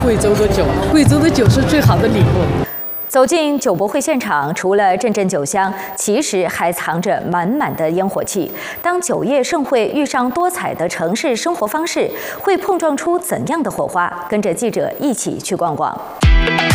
贵州的酒，贵州的酒是最好的礼物。 走进酒博会现场，除了阵阵酒香，其实还藏着满满的烟火气。当酒业盛会遇上多彩的城市生活方式，会碰撞出怎样的火花？跟着记者一起去逛逛。